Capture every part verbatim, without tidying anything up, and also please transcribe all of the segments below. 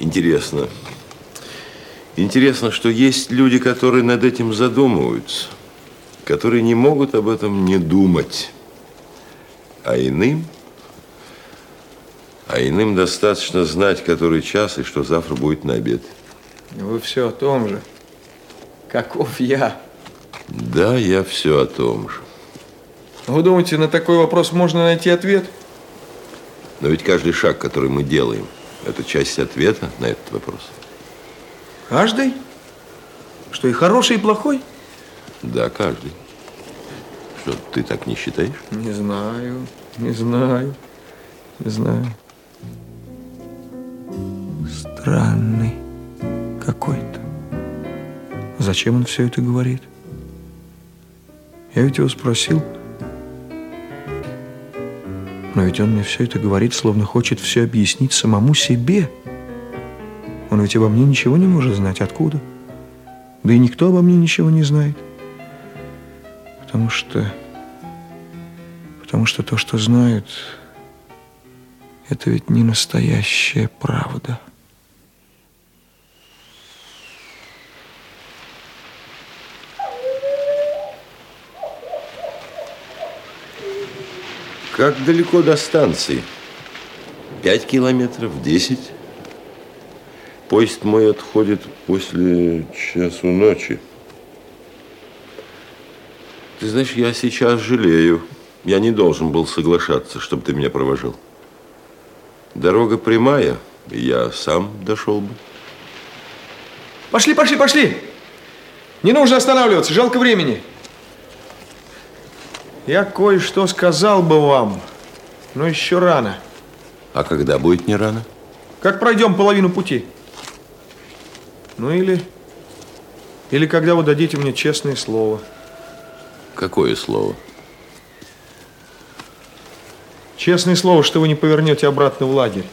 Интересно. Интересно, что есть люди, которые над этим задумываются, которые не могут об этом не думать. А иным, а иным достаточно знать, который час и что завтра будет на обед. Вы все о том же. Каков я? Да, я все о том же. Вы думаете, на такой вопрос можно найти ответ? Но ведь каждый шаг, который мы делаем, это часть ответа на этот вопрос. Каждый? Что, и хороший, и плохой? Да, каждый. Что, ты так не считаешь? Не знаю, не знаю, не знаю. Странный какой-то. Зачем он все это говорит? Я ведь его спросил. Но ведь он мне все это говорит, словно хочет все объяснить самому себе. Он ведь обо мне ничего не может знать. Откуда? Да и никто обо мне ничего не знает. Потому что... Потому что то, что знают, это ведь не настоящая правда. Как далеко до станции? Пять километров, десять? Поезд мой отходит после часу ночи. Ты знаешь, я сейчас жалею. Я не должен был соглашаться, чтобы ты меня провожал. Дорога прямая, и я сам дошел бы. Пошли, пошли, пошли! Не нужно останавливаться, жалко времени. Я кое-что сказал бы вам, но еще рано. А когда будет не рано? Как пройдем половину пути. Ну или... Или когда вы дадите мне честное слово. Какое слово? Честное слово, что вы не повернете обратно в лагерь.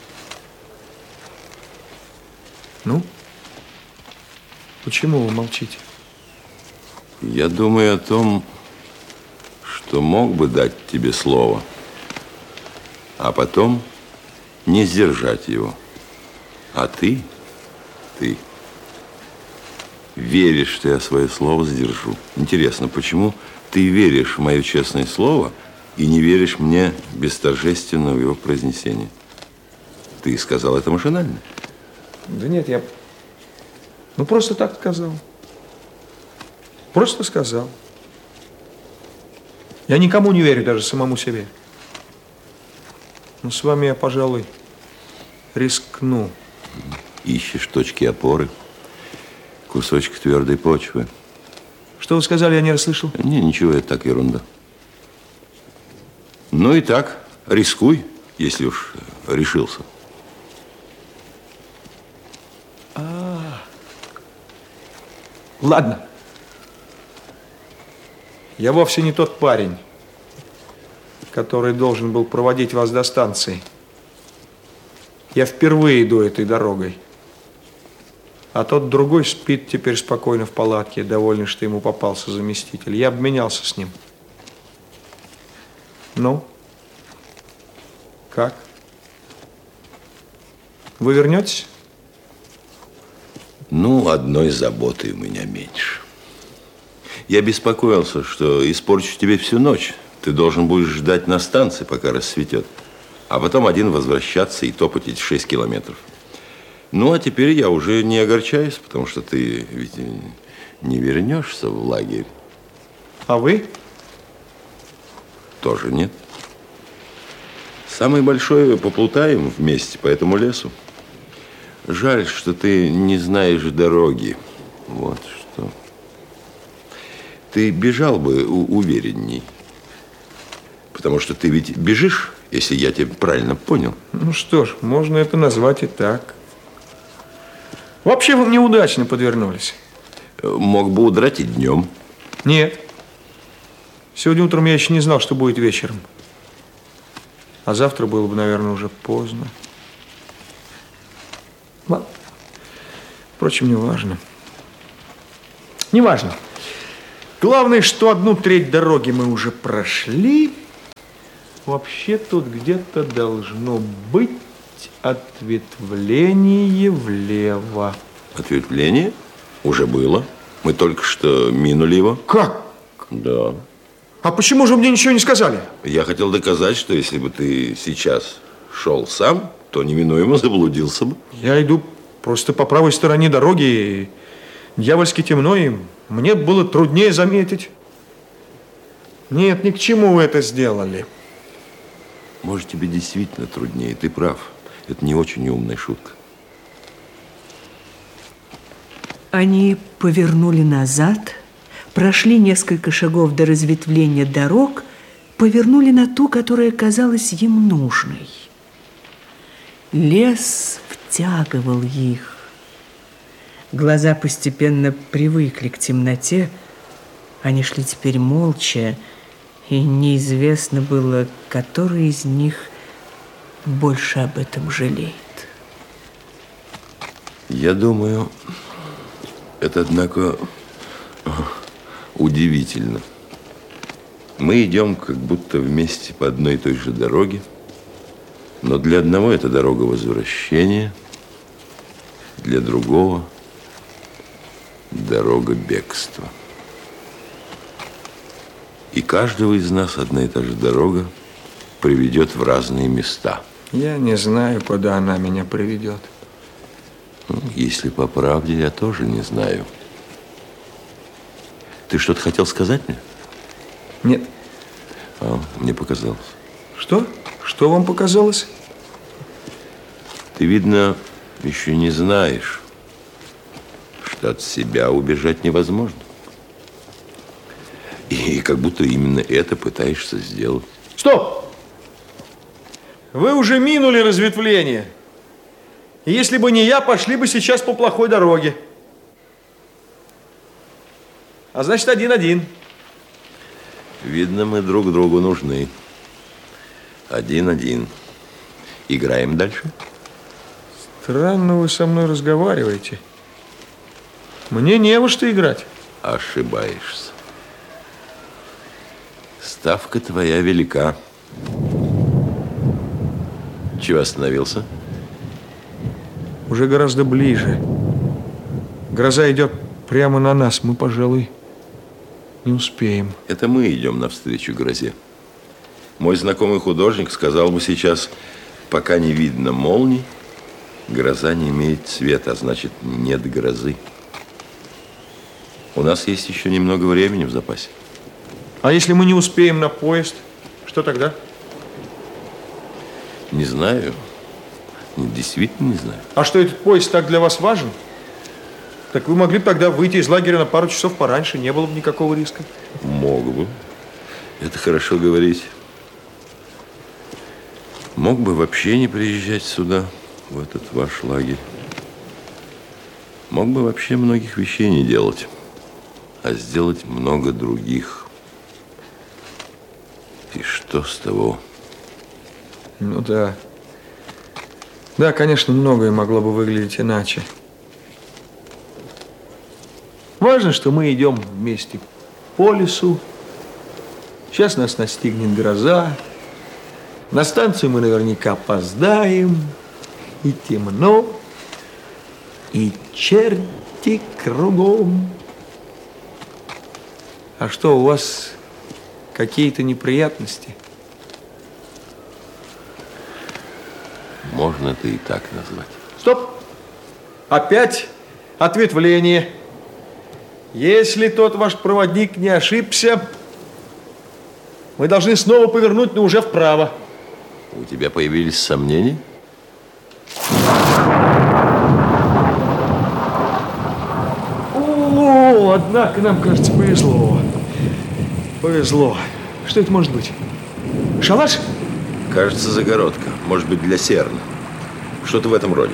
Ну? Почему вы молчите? Я думаю о том, что мог бы дать тебе слово, а потом не сдержать его. А ты, ты веришь, что я свое слово сдержу. Интересно, почему ты веришь в мое честное слово и не веришь мне без торжественного его произнесения? Ты сказал это машинально? Да нет, я... Ну, просто так сказал. Просто сказал. Я никому не верю, даже самому себе. Но с вами я, пожалуй, рискну. Ищешь точки опоры, кусочек твердой почвы. Что вы сказали, я не расслышал? Не, ничего, это так, ерунда. Ну и так, рискуй, если уж решился. А, ладно. Я вовсе не тот парень, который должен был проводить вас до станции. Я впервые иду этой дорогой. А тот другой спит теперь спокойно в палатке, довольный, что ему попался заместитель. Я обменялся с ним. Ну? Как? Вы вернетесь? Ну, одной заботы у меня меньше. Я беспокоился, что испорчу тебе всю ночь. Ты должен будешь ждать на станции, пока рассветет. А потом один возвращаться и топать эти шесть километров. Ну, а теперь я уже не огорчаюсь, потому что ты ведь не вернешься в лагерь. А вы? Тоже нет. Самое большое поплутаем вместе по этому лесу. Жаль, что ты не знаешь дороги. Вот что. Ты бежал бы уверенней. Потому что ты ведь бежишь, если я тебя правильно понял. Ну что ж, можно это назвать и так. Вообще вы неудачно подвернулись. Мог бы удрать и днем. Нет. Сегодня утром я еще не знал, что будет вечером. А завтра было бы, наверное, уже поздно. Ладно. Впрочем, не важно. Не важно. Главное, что одну треть дороги мы уже прошли. Вообще тут где-то должно быть ответвление влево. Ответвление? Уже было. Мы только что минули его. Как? Да. А почему же мне ничего не сказали? Я хотел доказать, что если бы ты сейчас шел сам, то неминуемо заблудился бы. Я иду просто по правой стороне дороги, дьявольски темно, и мне было труднее заметить. Нет, ни к чему вы это сделали. Может, тебе действительно труднее, ты прав. Это не очень умная шутка. Они повернули назад, прошли несколько шагов до разветвления дорог, повернули на ту, которая казалась им нужной. Лес втягивал их. Глаза постепенно привыкли к темноте. Они шли теперь молча, и неизвестно было, который из них больше об этом жалеет. Я думаю, это, однако, удивительно. Мы идем как будто вместе по одной и той же дороге, но для одного это дорога возвращения, для другого дорога бегства. И каждого из нас одна и та же дорога приведет в разные места. Я не знаю, куда она меня приведет. Если по правде, я тоже не знаю. Ты что-то хотел сказать мне? Нет. А, мне показалось. Что? Что вам показалось? Ты, видно, еще не знаешь, что от себя убежать невозможно. И как будто именно это пытаешься сделать. Стоп! Вы уже минули разветвление. И если бы не я, пошли бы сейчас по плохой дороге. А значит, один-один. Видно, мы друг другу нужны. Один-один. Играем дальше? Странно вы со мной разговариваете. Мне не во что играть. Ошибаешься. Ставка твоя велика. Чего остановился? Уже гораздо ближе. Гроза идет прямо на нас. Мы, пожалуй, не успеем. Это мы идем навстречу грозе. Мой знакомый художник сказал бы сейчас, пока не видно молний, гроза не имеет цвета, а значит, нет грозы. У нас есть еще немного времени в запасе. А если мы не успеем на поезд, что тогда? Не знаю. Действительно не знаю. А что, этот поезд так для вас важен? Так вы могли бы тогда выйти из лагеря на пару часов пораньше, не было бы никакого риска. Мог бы. Это хорошо говорить. Мог бы вообще не приезжать сюда, в этот ваш лагерь. Мог бы вообще многих вещей не делать, а сделать много других. И что с того? Ну да. Да, конечно, многое могло бы выглядеть иначе. Важно, что мы идем вместе по лесу. Сейчас нас настигнет гроза. На станцию мы наверняка опоздаем. И темно, и черти кругом. А что, у вас какие-то неприятности? Можно это и так назвать. Стоп! Опять ответвление. Если тот ваш проводник не ошибся, мы должны снова повернуть, но уже вправо. У тебя появились сомнения? О, однако нам, кажется, повезло. Повезло. Что это может быть? Шалаш? Кажется, загородка. Может быть, для серна. Что-то в этом роде.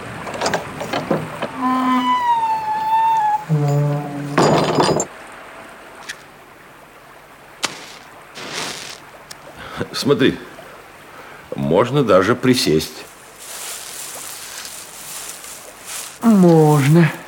Смотри, можно даже присесть. Можно.